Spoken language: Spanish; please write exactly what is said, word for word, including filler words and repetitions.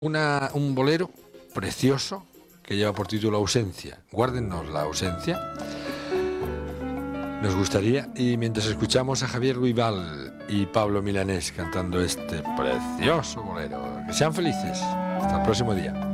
Una, un bolero precioso que lleva por título Ausencia. Guárdennos la ausencia. Nos gustaría. Y mientras escuchamos a Javier Ruibal y Pablo Milanés cantando este precioso bolero, que sean felices. Hasta el próximo día.